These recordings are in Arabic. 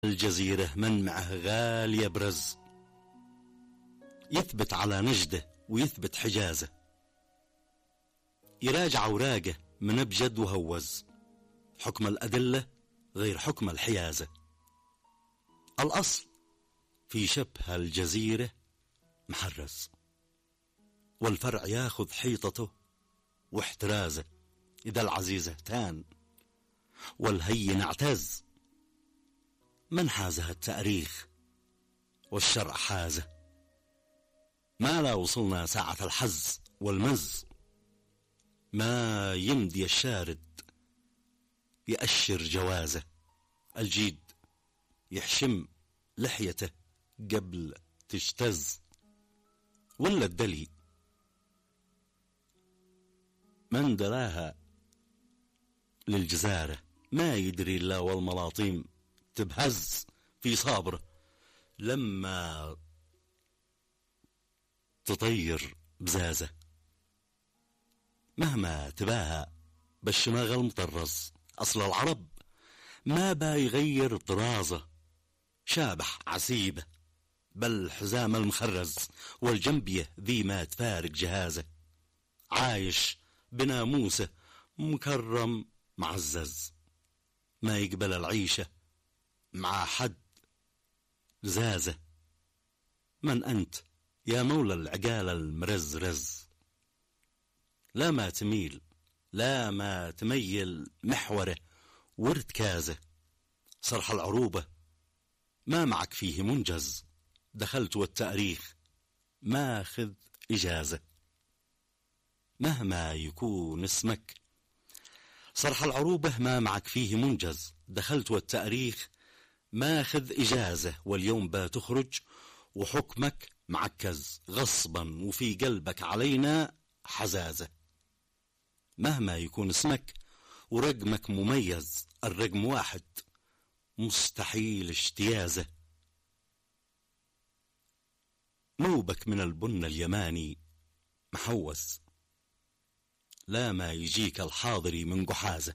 الجزيرة من معه غال يبرز، يثبت على نجده ويثبت حجازه، يراجع أوراقه من أبجد وهوز، حكم الأدلة غير حكم الحيازة. الأصل في شبه الجزيرة محرز، والفرع ياخذ حيطته واحترازه، إذا العزيز اهتان والهين اعتز. من حازها التاريخ والشرع حازه، ما لا وصلنا ساعة الحز والمز، ما يمدي الشارد يأشر جوازه، الجيد يحشم لحيته قبل تجتز. ولا الدلي من دلاها للجزارة ما يدري إلا والملاطيم تبهز في صابره لما تطير بزازة. مهما تباهى بالشماغ المطرز، أصل العرب ما بايغير طرازه، شابح عسيبه بالحزام المخرز، والجنبيه ذي ما تفارق جهازه، عايش بناموسه مكرم معزز، ما يقبل العيشة مع حد زازة. من أنت يا مولى العقال المرزرز؟ لا ما تميل، لا ما تميل محوره وارتكازه، صرح العروبة ما معك فيه منجز، دخلت والتاريخ ماخذ إجازة. مهما يكون اسمك صرح العروبة ما معك فيه منجز، دخلت والتاريخ ماخذ إجازة، واليوم بتخرج وحكمك معكز غصبا وفي قلبك علينا حزازة. مهما يكون اسمك ورقمك مميز، الرقم واحد مستحيل اجتيازه. نوبك من البن اليماني محوز، لا ما يجيك الحاضري من قحازة.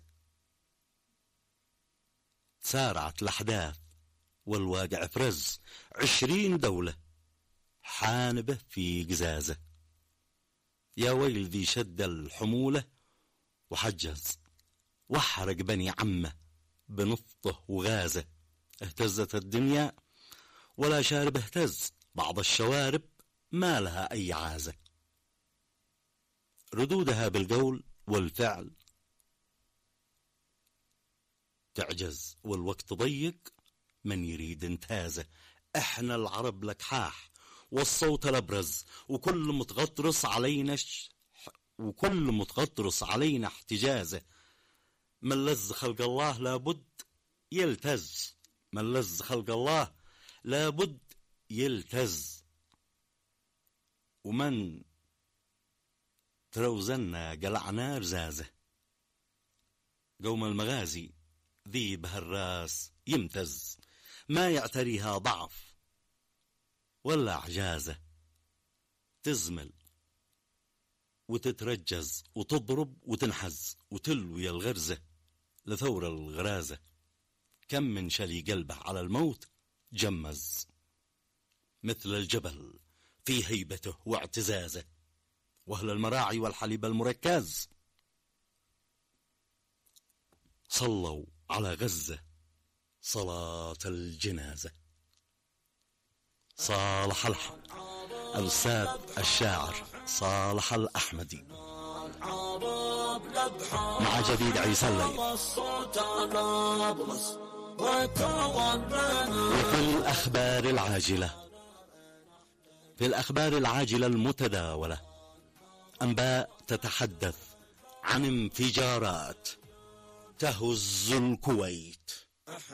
سارعت الأحداث والواقع فرز، 20 دولة حانبة في قزازة. يا ويل ذي شد الحمولة وحجز، وحرق بني عمه بنفطه وغازه. اهتزت الدنيا ولا شارب اهتز، بعض الشوارب ما لها أي عازة، ردودها بالقول والفعل تعجز، والوقت ضيق من يريد انتازه. احنا العرب لكحاح والصوت الابرز، وكل متغطرس علينا احتجازه. من لز خلق الله لابد يلتز، من لز خلق الله لابد يلتز. ومن تروزنا قلعنا رزازه، قوم المغازي ذي بهالراس يمتز، ما يعتريها ضعف ولا عجازة، تزمل وتترجز وتضرب وتنحز وتلوي الغرزة لثور الغرازة. كم من شلي قلبه على الموت جمز، مثل الجبل في هيبته واعتزازه، وأهل المراعي والحليب المركز صلوا على غزة صلاة الجنازة. صالح الأستاذ الشاعر صالح الأحمدي مع جديد عيسى الليل. وفي الأخبار العاجلة المتداولة أنباء تتحدث عن انفجارات تهز الكويت.